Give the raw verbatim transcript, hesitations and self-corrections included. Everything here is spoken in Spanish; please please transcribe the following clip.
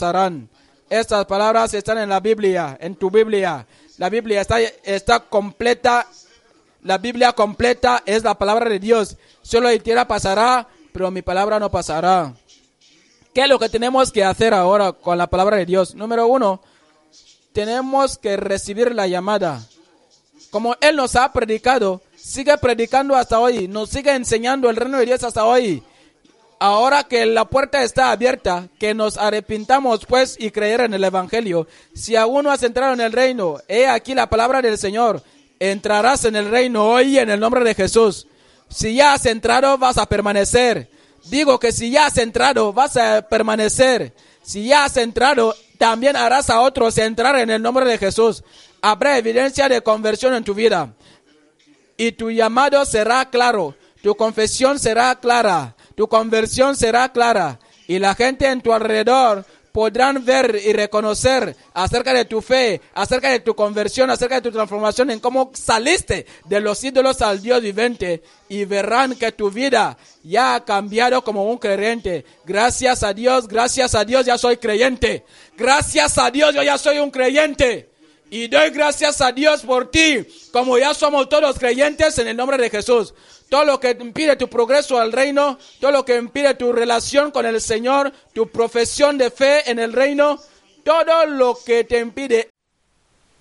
pasarán. Estas palabras están en la Biblia, en tu Biblia. La Biblia está, está completa. La Biblia completa es la palabra de Dios. Solo la tierra pasará, pero mi palabra no pasará. ¿Qué es lo que tenemos que hacer ahora con la palabra de Dios? Número uno, tenemos que recibir la llamada. Como Él nos ha predicado, sigue predicando hasta hoy, nos sigue enseñando el reino de Dios hasta hoy. Ahora que la puerta está abierta, que nos arrepintamos pues y creer en el Evangelio. Si aún no has entrado en el reino, he aquí la palabra del Señor. Entrarás en el reino hoy en el nombre de Jesús. Si ya has entrado, vas a permanecer. Digo que si ya has entrado, vas a permanecer. Si ya has entrado, también harás a otros entrar en el nombre de Jesús. Habrá evidencia de conversión en tu vida. Y tu llamado será claro. Tu confesión será clara. Tu conversión será clara. Y la gente en tu alrededor podrán ver y reconocer acerca de tu fe, acerca de tu conversión, acerca de tu transformación, en cómo saliste de los ídolos al Dios viviente, y verán que tu vida ya ha cambiado como un creyente. Gracias a Dios, gracias a Dios ya soy creyente. Gracias a Dios yo ya soy un creyente. Y doy gracias a Dios por ti, como ya somos todos creyentes en el nombre de Jesús. Todo lo que impide tu progreso al reino, todo lo que impide tu relación con el Señor, tu profesión de fe en el reino, todo lo que te impide